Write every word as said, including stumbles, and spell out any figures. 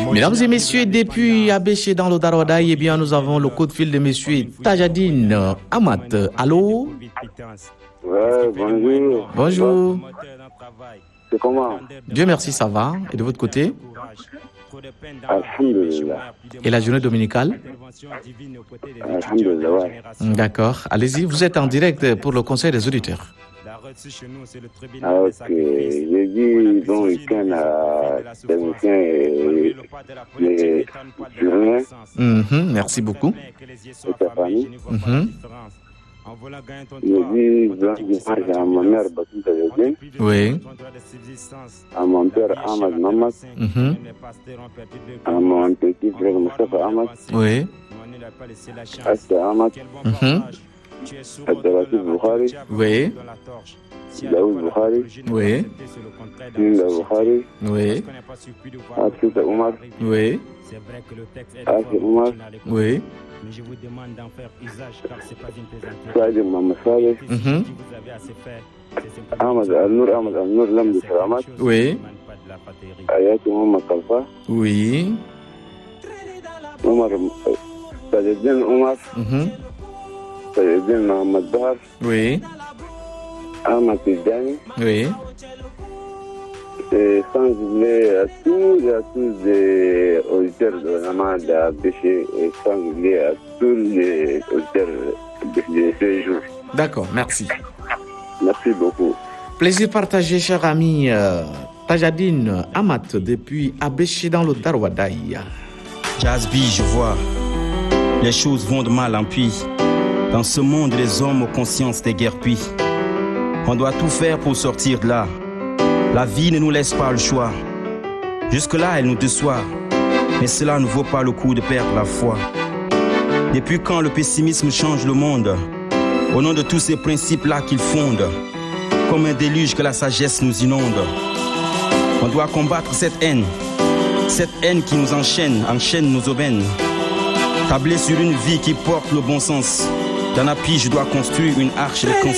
Mesdames et messieurs, depuis Abéché dans le Darodaï, eh bien, nous avons le coup de fil de monsieur Tajadine Amat. Allô? Ouais, bonjour. Bonjour. C'est comment? Dieu merci, ça va. Et de votre côté? Alhamdulillah. Et la journée dominicale? Alhamdulillah, ouais. D'accord. Allez-y, vous êtes en direct pour le conseil des auditeurs. Ah, ok. J'ai dit bon week-end à technicien et les journées Mhm, merci beaucoup. et ta famille. Mhm. J'ai dit bon dimanche à ma mère Batou Tajadine, Oui. à mon père Ahmad Mamad, Mhm. à mon petit frère Mustafa Ahmad, Oui. à Ahmad, Mhm. à Daratif Bukhari, Oui. Daoud Bukhari, Oui. Linda Bukhari, Oui. à Sita Omar, Oui. à Omar, Oui. Sadio Mamadou Saleh, Mhm. Ahmad Al-Nour, Ahmad Al-Nour, Lamdi Salamat, Oui. Ayati Mohamed Kalfa, Oui. Omar Tajadine Omar, Mhm. Tajadine Mohamed Bahar, Oui. Ahmad Tidjani, Oui. et sans oublier à tous et à tous les auditeurs de la d'Abéché et sans oublier à tous les auditeurs de de ce jour. D'accord, merci. Merci beaucoup. Plaisir partagé, cher ami euh, Tajadine Amat depuis Abéché dans le Darodaï. Jazby, je vois, les choses vont de mal en pis. Dans ce monde, les hommes aux consciences déguerpis. On doit tout faire pour sortir de là. La vie ne nous laisse pas le choix. Jusque-là, elle nous déçoit. Mais cela ne vaut pas le coup de perdre la foi. Depuis quand le pessimisme change le monde? Au nom de tous ces principes-là qu'il fonde, comme un déluge que la sagesse nous inonde. On doit combattre cette haine. Cette haine qui nous enchaîne, enchaîne nos aubaines. Tabler sur une vie qui porte le bon sens. Dans la pige, je dois construire une arche de confiance.